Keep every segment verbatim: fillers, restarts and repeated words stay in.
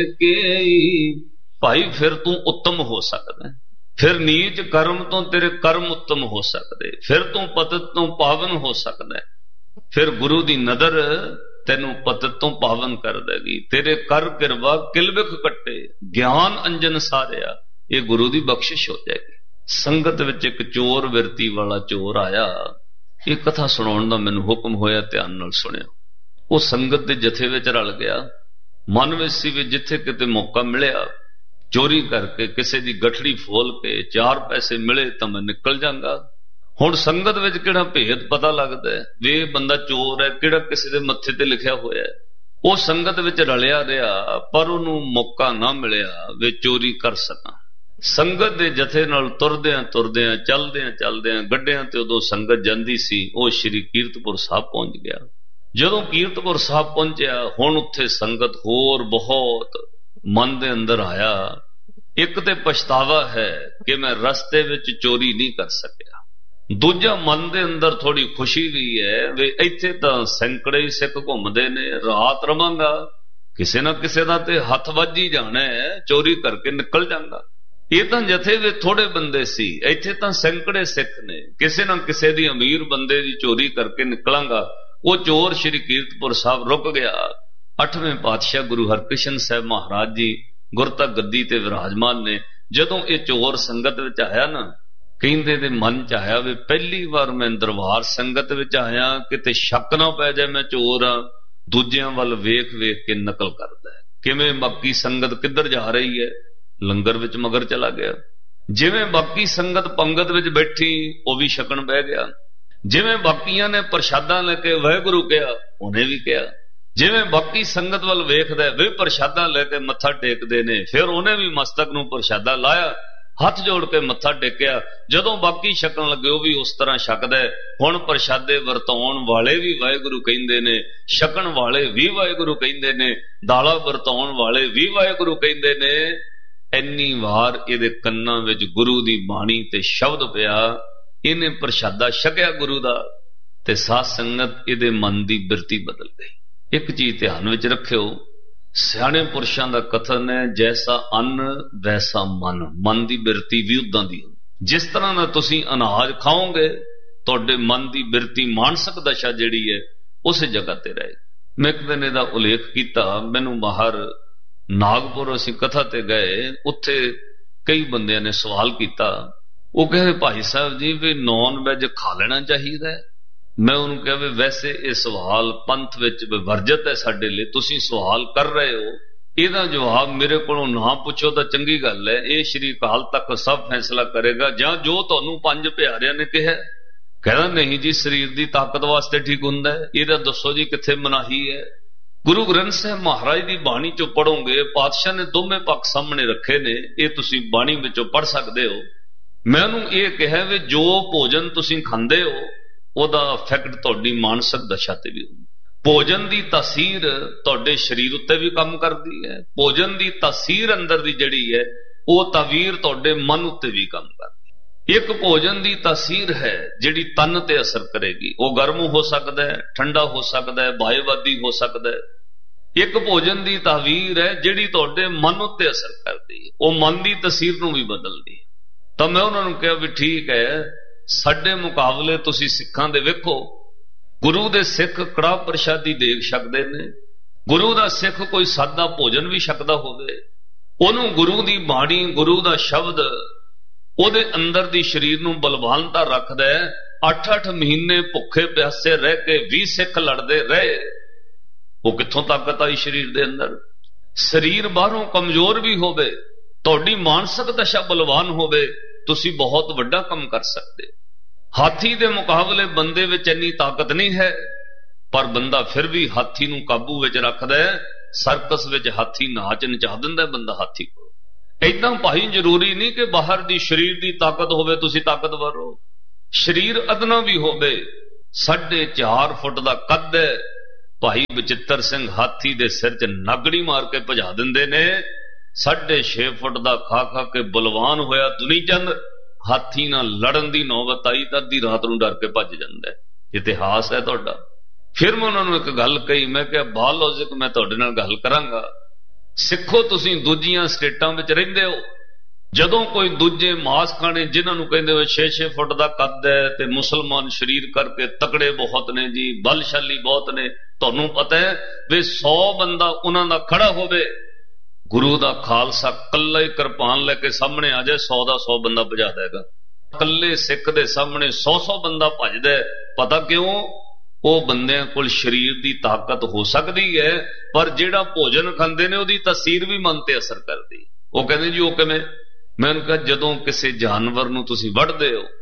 के भाई फिर तू उत्तम हो सकता है, फिर नीच कर्म तो तेरे कर्म उत्तम हो सकते, फिर तू पतित तो पावन हो सकता है, फिर गुरु दी नदर तेनू पतित तो पावन कर देगी, तेरे कर किरवा किलबिख कट्टे ज्ञान अंजन सारिया, ये गुरु दी बख्शिश हो जाएगी। संगत विच एक चोर विरती वाला चोर आया, ये कथा सुनाउण दा मैनू हुक्म होया, ध्यान नाल सुणिओ। वो संगत दे जथे विच रल गया, मन विच सी वी जिथे किते मौका मिलिया चोरी करके किसी दी गठड़ी फोल के चार पैसे मिले तो मैं निकल जाऊंगा। हुण संगत विच किहड़ा भेद पता लगदा है वे बंदा चोर है, किहड़ा किसी दे मत्थे ते लिखिया होया है। वो संगत विच रलिया रहा पर उहनूं मौका ना मिलिया वे चोरी कर सकां। संगत दे जथे नाल तुरदियां तुरदियां चलदियां चलदियां गड्डियां ते उदों संगत जांदी सी, वो श्री कीरतपुर साहब पहुंच गया। जदों कीरतपुर साहब पहुंचया, हुण उत्थे संगत होर बहुत मन दे अंदर आया। एक ते पछतावा है कि मैं रस्ते विच चोरी नहीं कर सकिया, दूजा मन दे अंदर थोड़ी खुशी भी है वे इत्थे तां सैकड़े सिख घुमदे ने, रात रवांगा किसे ना किसे दा ते हथ वज ही जाना है, चोरी करके निकल जाऊंगा। ये तां जथे वे थोड़े बंदे सी, इत्थे तां सैकड़े सिख ने, किसे ना किसे दी अमीर बंदे दी चोरी करके निकलांगा। वो चोर श्री कीरतपुर साहब रुक गया। अठवें पातशाह गुरु हरकृष्ण साहब महाराज जी गुरता गद्दी ते विराजमान ने। जदों ये चोर संगत विच आया ना, कहंदे दे मन च आया वे पहली बार मैं दरबार संगत विच आया, किते शक ना पै जाए मैं चोर हां। दूजियां वल वेख वेख के नकल करदा है, किवें बाकी संगत किधर जा रही है, लंगर विच मगर चला गया। जिवें बाकी संगत पंगत विच बैठी वो भी शकण बह गया, जिवें बाकियां ने प्रशादा लेके वाहिगुरू कहा उन्हें भी कहा, जिवें बाकी संगत वल वेखदा वे प्रशादा लेके मत्था टेकदे ने, फिर उन्हें भी मस्तक नूं प्रशादा लाया, हथ जोड़ के मत्था टेकिया। जदों बाकी छकण लगे वो भी उस तरह छकदा है। हुण प्रशादे वरताउण वाले भी वाहिगुरू कहिंदे ने, छकण वाले भी वाहिगुरू कहिंदे ने, दाला वरताउण वाले भी वाहिगुरू कहिंदे ने। इन्नी वार इहदे कन्नां विच गुरु दी बाणी ते शब्द पिया, इन्हें प्रशादा छकिया गुरु दा ते साध संगत इहदे मन दी बिरती बदल गई। एक चीज ध्यान विच रखियो, सियाणे पुरुषां दा कथन है जैसा अन्न वैसा मन, मन दी बिरती भी उदां दी। जिस तरह दा तुसीं अनाज खाओगे तुहाडे मन दी बिरती मानसिक दशा जिहड़ी है उस जगह ते रहेगी। मैं एक दिन इहदा उल्लेख कीता, मैनूं बाहर नागपुर असीं कथा ते गए, उत्थे कई बंदियां ने सवाल किया। वो कहे भाई साहब जी भी नॉन वैज खा लेना चाहिए। मैं उन्होंने कहा वैसे ये सवाल पंथ विच वर्जित है साडे लई, तुसीं सवाल कर रहे हो, इहदा जवाब मेरे कोलों ना पुछो तो चंगी गल है। ये श्री अकाल तख्त सब फैसला करेगा जां जो तुहानूं पंज प्यारियां ने कहा। कहना नहीं जी शरीर की ताकत वास्ते ठीक हुंदा है, इहदा दसो जी कित्थे मनाही है। गुरु ग्रंथ साहिब महाराज की बाणी चो पढ़ोगे, पातशाह ने दोवें पक्ष सामने रखे ने, ये तुसीं बाणी विचों पढ़ सकते हो। मैं उन्होंने ये कहा भी जो भोजन तुसीं खांदे हो ਉਹਦਾ इफैक्ट ਤੁਹਾਡੀ मानसिक दशा ते भी ਹੁੰਦਾ। भोजन की तासीर ਤੁਹਾਡੇ शरीर उत्ते भी काम करती है, भोजन की तासीर अंदर की जिहड़ी है वह तावीर ਤੁਹਾਡੇ मन उत्ते भी काम करती है। एक भोजन की तासीर है जिहड़ी तन ते असर करेगी, वह गर्म हो सकता है, ठंडा हो सकता है, बायवादी हो सकता है। एक भोजन की तावीर है जिहड़ी ਤੁਹਾਡੇ मन उत्ते असर करती है, वह मन की तासीर नूं भी बदलती है। तो मैं उन्होंने कहा भी ठीक है, साडे मुकाबले तुसी सिखां दे वेखो, गुरु दे सिख कड़ाह प्रशादी देख सकते ने, गुरु दा सिख कोई सादा भोजन भी छकदा होवे, ओनू गुरु दी बाणी गुरु दा शब्द ओदे अंदर दी शरीर नूं बलवानता रखदा है। अठ अठ महीने भुखे प्यासे रह के भी सिख लड़दे रहे, वो कित्थों ताकत आई शरीर दे अंदर। शरीर बाहरों कमजोर भी होवे, तुहाडी मानसिक दशा बलवान होवे, तुसी बहुत वड्डा काम कर सकते। हाथी दे मुकाबले बंदे विच इन्नी ताकत नहीं है, पर बंदा फिर भी हाथी नूं काबू विच रखदा है। सर्कस विच हाथी नाच नचा दिंदा बंदा हाथी को। इदां भाई जरूरी नहीं कि बाहर दी शरीर दी ताकत होवे तुसी ताकतवर हो। शरीर अदना भी होवे, साढ़े चार फुट दा कद है, भाई बचित्र सिंह हाथी दे सिर च नागड़ी मार के भजा दिंदे ने। साढ़े छे फुट का खा खा के बलवान होया दुनी चंद, हाथी नाल लड़न की नौबत आई तो अद्धी रात नूं डर के भज जांदा है। इतिहास है तुहाडा। फिर मैं उन्होंने एक गल कही, मैं क्या बायोलॉजिक मैं तुहाडे नाल गल करांगा। ਸਿੱਖੋ ਤੁਸੀਂ ਦੂਜੀਆਂ ਸਟੇਟਾਂ ਵਿੱਚ ਰਹਿੰਦੇ ਹੋ, ਜਦੋਂ ਕੋਈ ਦੂਜੇ ਮਾਸ ਖਾਣੇ ਜਿਨ੍ਹਾਂ ਨੂੰ ਕਹਿੰਦੇ ਹੋ ਛੇ ਛੇ ਫੁੱਟ ਦਾ ਕੱਦ ਹੈ ਤੇ ਮੁਸਲਮਾਨ ਸਰੀਰ ਕਰਕੇ ਤਕੜੇ ਬਹੁਤ ਨੇ ਜੀ, ਬਲਸ਼ਾਲੀ ਬਹੁਤ ਨੇ, ਤੁਹਾਨੂੰ ਪਤਾ ਹੈ ਵੀ ਸੌ ਬੰਦਾ ਉਹਨਾਂ ਦਾ ਖੜਾ ਹੋਵੇ, ਗੁਰੂ ਦਾ ਖਾਲਸਾ ਕੱਲਾ ਹੀ ਕਿਰਪਾਨ ਲੈ ਕੇ ਸਾਹਮਣੇ ਆ ਜਾਏ, ਸੌ ਦਾ ਸੌ ਬੰਦਾ ਭਜਾ ਦੇਗਾ। ਕੱਲੇ ਸਿੱਖ ਦੇ ਸਾਹਮਣੇ ਸੌ ਸੌ ਬੰਦਾ ਭਜਦਾ, ਪਤਾ ਕਿਉਂ? ਉਹ ਬੰਦਿਆਂ ਕੋਲ ਸਰੀਰ ਦੀ ਤਾਕਤ ਹੋ ਸਕਦੀ ਹੈ, ਪਰ ਜਿਹੜਾ ਭੋਜਨ ਖਾਂਦੇ ਨੇ ਉਹਦੀ ਤਸੀਰ ਵੀ ਮਨ ਤੇ ਅਸਰ ਕਰਦੀ। ਉਹ ਕਹਿੰਦੇ ਜੀ ਉਹ ਕਿਵੇਂ? ਮੈਂ ਉਹਨੂੰ ਕਿਹਾ ਜਦੋਂ ਕਿਸੇ ਜਾਨਵਰ ਨੂੰ ਤੁਸੀਂ ਵੱਢਦੇ ਹੋ,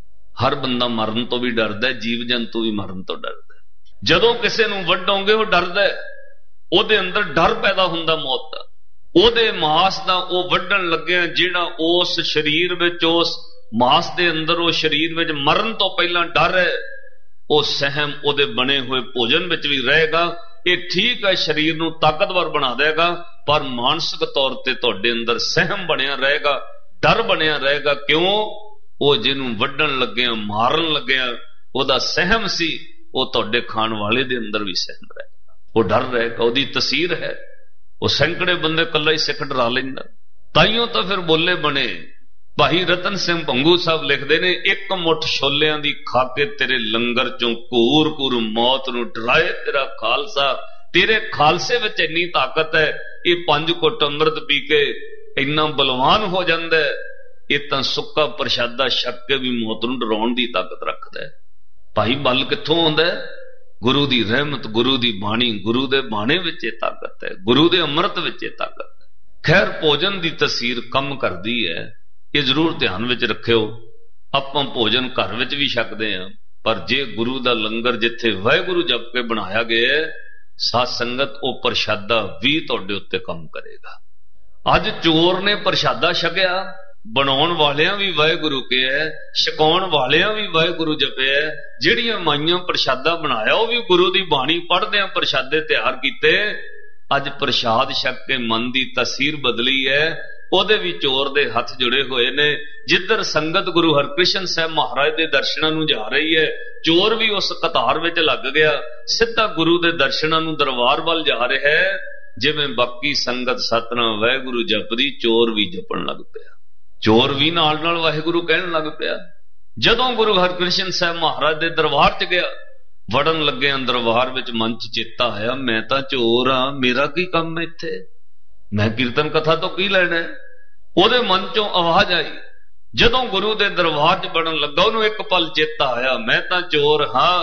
ਹਰ ਬੰਦਾ ਮਰਨ ਤੋਂ ਵੀ ਡਰਦਾ, ਜੀਵ ਜੰਤੂ ਵੀ ਮਰਨ ਤੋਂ ਡਰਦਾ। ਜਦੋਂ ਕਿਸੇ ਨੂੰ ਵੱਢੋਗੇ ਉਹ ਡਰਦਾ, ਉਹਦੇ ਅੰਦਰ ਡਰ ਪੈਦਾ ਹੁੰਦਾ ਮੌਤ ਦਾ, ਉਹਦੇ ਮਾਸ ਦਾ ਉਹ ਵੱਢਣ ਲੱਗਿਆ ਜਿਹੜਾ ਉਸ ਸਰੀਰ ਵਿੱਚ, ਉਸ ਮਾਸ ਦੇ ਅੰਦਰ, ਉਹ ਸਰੀਰ ਵਿੱਚ ਮਰਨ ਤੋਂ ਪਹਿਲਾਂ ਡਰ ਹੈ, ਉਹ ਸਹਿਮ ਉਹਦੇ ਬਣੇ ਹੋਏ ਭੋਜਨ ਵਿੱਚ ਵੀ ਰਹੇਗਾ। ਇਹ ਠੀਕ ਹੈ, ਸਰੀਰ ਨੂੰ ਤਾਕਤਵਰ ਬਣਾ ਦੇਗਾ, ਪਰ ਮਾਨਸਿਕ ਤੌਰ ਤੇ ਤੁਹਾਡੇ ਅੰਦਰ ਸਹਿਮ ਬਣਿਆ ਰਹੇਗਾ, ਡਰ ਬਣਿਆ ਰਹੇਗਾ। ਕਿਉਂ? ਉਹ ਜਿਹਨੂੰ ਵੱਢਣ ਲੱਗਿਆ, ਮਾਰਨ ਲੱਗਿਆ, ਉਹਦਾ ਸਹਿਮ ਸੀ, ਉਹ ਤੁਹਾਡੇ ਖਾਣ ਵਾਲੇ ਦੇ ਅੰਦਰ ਵੀ ਸਹਿਮ ਰਹੇਗਾ, ਉਹ ਡਰ ਰਹੇਗਾ, ਉਹਦੀ ਤਸੀਰ ਹੈ। ਉਹ ਸੈਂਕੜੇ ਬੰਦੇ ਕੱਲਾ ਹੀ ਸਿੱਖ ਡਰਾ ਲੈਂਦਾ। ਤਾਈਓ ਤਾਂ ਫਿਰ ਬੋਲੇ ਬਣੇ। ਭਾਈ ਰਤਨ ਸਿੰਘ ਭੰਗੂ ਸਾਹਿਬ ਲਿਖਦੇ ਨੇ, ਇੱਕ ਮੁੱਠ ਛੋਲਿਆਂ ਦੀ ਖਾ ਕੇ ਤੇਰੇ ਲੰਗਰ ਚੋਂ ਘੂਰ ਘੂਰ ਮੌਤ ਨੂੰ ਡਰਾਏ ਤੇਰਾ ਖਾਲਸਾ। ਤੇਰੇ ਖਾਲਸੇ ਵਿੱਚ ਇੰਨੀ ਤਾਕਤ ਹੈ, ਇਹ ਪੰਜ ਘੁੱਟ ਅੰਮ੍ਰਿਤ ਪੀ ਕੇ ਇੰਨਾ ਬਲਵਾਨ ਹੋ ਜਾਂਦਾ ਹੈ, ਇਹ ਤਾਂ ਸੁੱਕਾ ਪ੍ਰਸ਼ਾਦਾ ਛਕ ਕੇ ਵੀ ਮੌਤ ਨੂੰ ਡਰਾਉਣ ਦੀ ਤਾਕਤ ਰੱਖਦਾ ਹੈ। ਭਾਈ ਬਲ ਕਿੱਥੋਂ ਆਉਂਦਾ ਹੈ? ਗੁਰੂ ਦੀ ਰਹਿਮਤ, ਗੁਰੂ ਦੀ ਬਾਣੀ, ਗੁਰੂ ਦੇ ਬਾਣੇ ਵਿੱਚ ਇਹ ਤਾਕਤ ਹੈ, ਗੁਰੂ ਦੇ ਅੰਮ੍ਰਿਤ ਵਿੱਚ ਇਹ ਤਾਕਤ ਹੈ। ਖੈਰ, ਭੋਜਨ ਦੀ ਤਸੀਰ ਕੰਮ ਕਰਦੀ ਹੈ, ਇਹ ਜ਼ਰੂਰ ਧਿਆਨ ਵਿੱਚ ਰੱਖਿਓ। ਆਪਾਂ ਭੋਜਨ ਘਰ ਵਿੱਚ ਵੀ ਛਕਦੇ ਹਾਂ, ਪਰ ਜੇ ਗੁਰੂ ਦਾ ਲੰਗਰ ਜਿੱਥੇ ਵਾਹਿਗੁਰੂ ਜਪ ਕੇ ਬਣਾਇਆ ਗਿਆ, ਸਾਧ ਸੰਗਤ, ਉਹ ਪ੍ਰਸ਼ਾਦਾ ਵੀ ਤੁਹਾਡੇ ਉੱਤੇ ਕੰਮ ਕਰੇਗਾ। ਅੱਜ ਚੋਰ ਨੇ ਪ੍ਰਸ਼ਾਦਾ ਛਕਿਆ, ਬਣਾਉਣ ਵਾਲਿਆਂ ਵੀ ਵਾਹਿਗੁਰੂ ਕਿਹਾ, ਛਕਾਉਣ ਵਾਲਿਆਂ ਵੀ ਵਾਹਿਗੁਰੂ ਜਪਿਆ, ਜਿਹੜੀਆਂ ਮਾਈਆਂ ਪ੍ਰਸ਼ਾਦਾ ਬਣਾਇਆ ਉਹ ਵੀ ਗੁਰੂ ਦੀ ਬਾਣੀ ਪੜ੍ਹਦਿਆਂ ਪ੍ਰਸ਼ਾਦੇ ਤਿਆਰ ਕੀਤੇ। ਅੱਜ ਪ੍ਰਸ਼ਾਦ ਛਕ ਕੇ ਮਨ ਦੀ ਤਸੀਰ ਬਦਲੀ ਹੈ, ਉਹਦੇ ਵੀ ਚੋਰ ਦੇ ਹੱਥ ਜੁੜੇ ਹੋਏ ਨੇ। ਜਿੱਧਰ ਸੰਗਤ ਗੁਰੂ ਹਰਕ੍ਰਿਸ਼ਨ ਸਾਹਿਬ ਮਹਾਰਾਜ ਦੇ ਦਰਸ਼ਨਾਂ ਨੂੰ ਜਾ ਰਹੀ ਹੈ, ਚੋਰ ਵੀ ਉਸ ਕਤਾਰ ਵਿੱਚ ਲੱਗ ਗਿਆ, ਸਿੱਧਾ ਗੁਰੂ ਦੇ ਦਰਸ਼ਨਾਂ ਨੂੰ ਦਰਬਾਰ ਵੱਲ ਜਾ ਰਿਹਾ ਹੈ। ਜਿਵੇਂ ਬਾਕੀ ਸੰਗਤ ਸਤਿਨਾਮ ਵਾਹਿਗੁਰੂ ਜਪਦੀ, ਚੋਰ ਵੀ ਜਪਣ ਲੱਗ ਪਿਆ, ਚੋਰ ਵੀ ਨਾਲ ਨਾਲ ਵਾਹਿਗੁਰੂ ਕਹਿਣ ਲੱਗ ਪਿਆ। ਜਦੋਂ ਗੁਰੂ ਹਰਕ੍ਰਿਸ਼ਨ ਸਾਹਿਬ ਮਹਾਰਾਜ ਦੇ ਦਰਬਾਰ 'ਚ ਗਿਆ, ਵੜਨ ਲੱਗਿਆ ਦਰਬਾਰ ਵਿੱਚ, ਮਨ 'ਚ ਚੇਤਾ ਆਇਆ, ਮੈਂ ਤਾਂ ਚੋਰ ਹਾਂ, ਮੇਰਾ ਕੀ ਕੰਮ ਹੈ ਇੱਥੇ, ਮੈਂ ਕੀਰਤਨ ਕਥਾ ਤੋਂ ਕੀ ਲੈਣਾ? ਉਹਦੇ ਮਨ 'ਚੋਂ ਆਵਾਜ਼ ਆਈ। ਜਦੋਂ ਗੁਰੂ ਦੇ ਦਰਬਾਰ 'ਚ ਵੜਨ ਲੱਗਾ, ਉਹਨੂੰ ਇੱਕ ਪਲ ਚੇਤਾ ਆਇਆ, ਮੈਂ ਤਾਂ ਚੋਰ ਹਾਂ।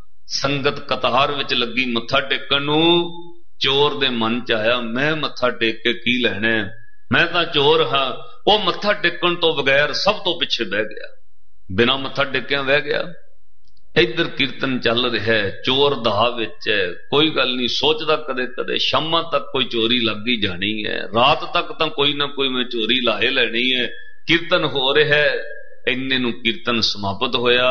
ਸੰਗਤ ਕਤਾਰ ਵਿੱਚ ਲੱਗੀ ਮੱਥਾ ਟੇਕਣ ਨੂੰ, ਚੋਰ ਦੇ ਮਨ 'ਚ ਆਇਆ, ਮੈਂ ਮੱਥਾ ਟੇਕ ਕੇ ਕੀ ਲੈਣਾ, ਮੈਂ ਤਾਂ ਚੋਰ ਹਾਂ। ਉਹ ਮੱਥਾ ਟੇਕਣ ਤੋਂ ਬਗੈਰ ਸਭ ਤੋਂ ਪਿੱਛੇ ਬਹਿ ਗਿਆ, ਬਿਨਾਂ ਮੱਥਾ ਟੇਕਿਆ ਬਹਿ ਗਿਆ। ਇੱਧਰ ਕੀਰਤਨ ਚੱਲ ਰਿਹਾ, ਚੋਰ ਦਾ ਵਿੱਚ ਹੈ, ਕੋਈ ਗੱਲ ਨਹੀਂ, ਸੋਚਦਾ ਕਦੇ ਕਦੇ ਸ਼ਾਮਾਂ ਤੱਕ ਕੋਈ ਚੋਰੀ ਲੱਗ ਹੀ ਜਾਣੀ ਹੈ, ਰਾਤ ਤੱਕ ਤਾਂ ਕੋਈ ਨਾ ਕੋਈ ਮੈਂ ਚੋਰੀ ਲਾਹੇ ਲੈਣੀ ਹੈ। ਕੀਰਤਨ ਹੋ ਰਿਹਾ, ਇੰਨੇ ਨੂੰ ਕੀਰਤਨ ਸਮਾਪਤ ਹੋਇਆ।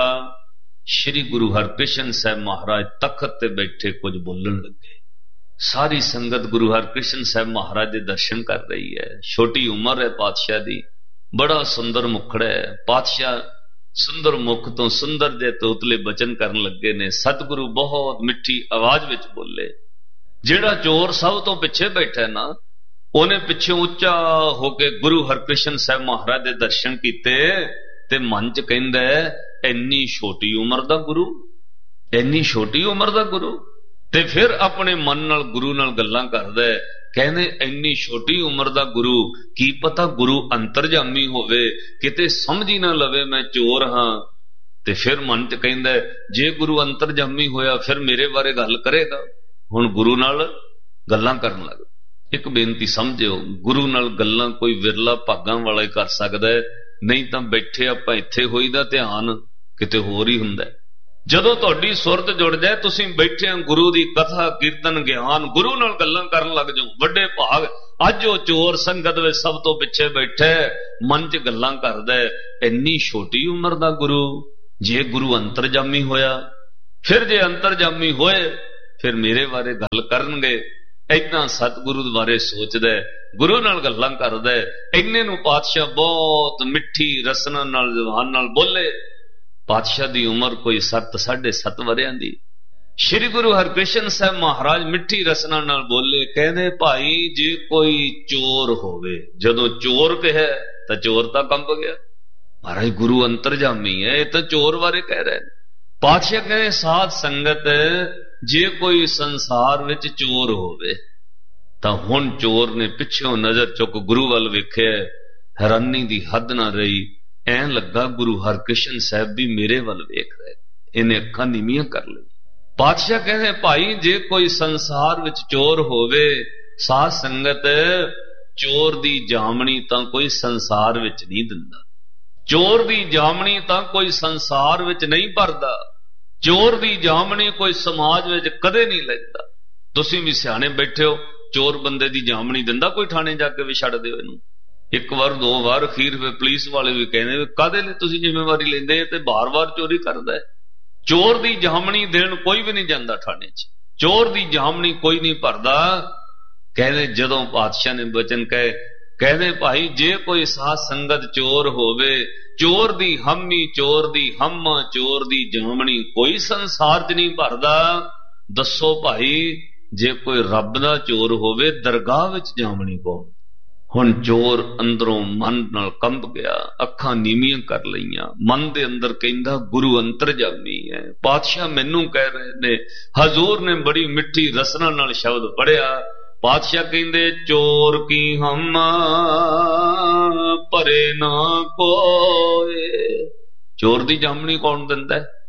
ਸ਼੍ਰੀ ਗੁਰੂ ਹਰਕ੍ਰਿਸ਼ਨ ਸਾਹਿਬ ਮਹਾਰਾਜ ਤਖਤ ਤੇ ਬੈਠੇ ਕੁਝ ਬੋਲਣ ਲੱਗੇ। ਸਾਰੀ ਸੰਗਤ ਗੁਰੂ ਹਰਕ੍ਰਿਸ਼ਨ ਸਾਹਿਬ ਮਹਾਰਾਜ ਦੇ ਦਰਸ਼ਨ ਕਰ ਰਹੀ ਹੈ। ਛੋਟੀ ਉਮਰ ਹੈ ਪਾਤਸ਼ਾਹ ਦੀ, ਬੜਾ ਸੁੰਦਰ ਮੁਖੜਾ ਹੈ। ਪਾਤਸ਼ਾਹ ਸੁੰਦਰ ਮੁਖ ਤੋਂ ਸੁੰਦਰ ਦੇ ਤੋਤਲੇ ਬਚਨ ਕਰਨ ਲੱਗੇ ਨੇ। ਸਤਿਗੁਰੂ ਬਹੁਤ ਮਿੱਠੀ ਆਵਾਜ਼ ਵਿੱਚ ਬੋਲੇ। ਜਿਹੜਾ ਚੋਰ ਸਭ ਤੋਂ ਪਿੱਛੇ ਬੈਠਾ ਨਾ, ਉਹਨੇ ਪਿੱਛੇ ਉੱਚਾ ਹੋ ਕੇ ਗੁਰੂ ਹਰਕ੍ਰਿਸ਼ਨ ਸਾਹਿਬ ਮਹਾਰਾਜ ਦੇ ਦਰਸ਼ਨ ਕੀਤੇ ਤੇ ਮਨ 'ਚ ਕਹਿੰਦਾ, ਇੰਨੀ ਛੋਟੀ ਉਮਰ ਦਾ ਗੁਰੂ, ਇੰਨੀ ਛੋਟੀ ਉਮਰ ਦਾ ਗੁਰੂ। ਤੇ ਫਿਰ ਆਪਣੇ ਮਨ ਨਾਲ ਗੁਰੂ ਨਾਲ ਗੱਲਾਂ ਕਰਦਾ, ਕਹਿੰਦੇ ਇੰਨੀ ਛੋਟੀ ਉਮਰ ਦਾ ਗੁਰੂ, ਕੀ ਪਤਾ ਗੁਰੂ ਅੰਤਰਜਾਮੀ ਹੋਵੇ, ਕਿਤੇ ਸਮਝ ਹੀ ਨਾ ਲਵੇ ਮੈਂ ਚੋਰ ਹਾਂ। ਤੇ ਫਿਰ ਮਨ 'ਚ ਕਹਿੰਦਾ, ਜੇ ਗੁਰੂ ਅੰਤਰਜਾਮੀ ਹੋਇਆ ਫਿਰ ਮੇਰੇ ਬਾਰੇ ਗੱਲ ਕਰੇਗਾ। ਹੁਣ ਗੁਰੂ ਨਾਲ ਗੱਲਾਂ ਕਰਨ ਲੱਗ। ਇੱਕ ਬੇਨਤੀ ਸਮਝਿਓ, ਗੁਰੂ ਨਾਲ ਗੱਲਾਂ ਕੋਈ ਵਿਰਲਾ ਭਾਗਾਂ ਵਾਲਾ ਹੀ ਕਰ ਸਕਦਾ ਹੈ, ਨਹੀਂ ਤਾਂ ਬੈਠੇ ਆਪਾਂ ਇੱਥੇ ਹੋਈਦਾ, ਧਿਆਨ ਕਿਤੇ ਹੋਰ ਹੀ ਹੁੰਦਾ। ਜਦੋਂ ਤੁਹਾਡੀ ਸੁਰਤ ਜੁੜ ਜਾਏ, ਤੁਸੀਂ ਬੈਠੇ ਗੁਰੂ ਦੀ ਕਥਾ ਕੀਰਤਨ ਗਿਆਨ ਗੁਰੂ ਨਾਲ ਗੱਲਾਂ ਕਰਨ ਲੱਗ ਜਾਓ, ਵੱਡੇ ਭਾਗ। ਅੱਜ ਉਹ ਚੋਰ ਸੰਗਤ ਵਿੱਚ ਸਭ ਤੋਂ ਪਿੱਛੇ ਬੈਠਾ, ਮਨ 'ਚ ਗੱਲਾਂ ਕਰਦਾ, ਇੰਨੀ ਛੋਟੀ ਉਮਰ ਦਾ ਗੁਰੂ, ਜੇ ਗੁਰੂ ਅੰਤਰਜਾਮੀ ਹੋਇਆ, ਫਿਰ ਜੇ ਅੰਤਰਜਾਮੀ ਹੋਏ ਫਿਰ ਮੇਰੇ ਬਾਰੇ ਗੱਲ ਕਰਨਗੇ। ਏਦਾਂ ਸਤਿਗੁਰੂ ਬਾਰੇ ਸੋਚਦਾ, ਗੁਰੂ ਨਾਲ ਗੱਲਾਂ ਕਰਦਾ। ਇੰਨੇ ਨੂੰ ਪਾਤਸ਼ਾਹ ਬਹੁਤ ਮਿੱਠੀ ਰਸਨਾ ਨਾਲ ਜ਼ੁਬਾਨ ਨਾਲ ਬੋਲੇ। ਪਾਤਸ਼ਾਹ ਦੀ ਉਮਰ ਕੋਈ ਸੱਤ ਸਾਢੇ ਸੱਤ ਵਰਿਆਂ ਦੀ। श्री गुरु हरकृष्ण साहब महाराज मिठी रसना नाल बोले, कहते भाई जे कोई चोर होवे, जदों चोर कहे तो चोर तां कंब गया। महाराज गुरु अंतरजामी है, ये तो चोर बारे कह रहे हैं। पातशाह कहते साध संगत जे कोई संसार विच चोर होवे, तां हुण चोर ने पिछों नजर चुक गुरु वल वेखिया, हैरानी दी हद ना रही। ऐं लगा गुरु हरकृष्ण साहब भी मेरे वल वेख रहे, इन्हें अखां नीवियां कर लई। पातशाह कहते भाई जे कोई संसार विच चोर होवे, साध संगत चोर दी जामनी तां कोई संसार विच नहीं दिंदा, चोर दी जामनी तां कोई संसार विच नहीं भरदा, चोर दी जामनी कोई समाज विच कदे नहीं लैंदा। तुसीं भी सियाणे बैठे हो, चोर बंदे दी जामनी दिंदा कोई थाणे जाके भी छड्ड दिओ इहनूं। एक बार दो बार अखीर फिर पुलिस वाले भी कहते काहदे लई तुसीं जिम्मेवारी लैंदे ते बार बार चोरी करदा है। चोर दी जामनी देण कोई भी नहीं जांदा थाने च, चोर दी जामनी कोई नहीं भरदा। कहते जदों पातशाह ने वचन कहे, कहते भाई जे कोई साध संगत चोर होवे, चोर दी हमी चोर दी हम्मा चोर दी जामनी कोई संसार च नहीं भरदा। दसो भाई जे कोई रब दा चोर होवे, दरगाह विच जामनी कौन? हुण चोर अंदरों मन नाल कंब गया, अखां नीवियां कर लईयां, मन दे अंदर कहंदा गुरु अंतरजामी है। पातशाह मैनू कह रहे ने, हजूर ने बड़ी मिठी रसना नाल शब्द पढ़िया। पातशाह कहंदे चोर की हम परे ना कोए, चोर दी जामनी कौन दिंदा है?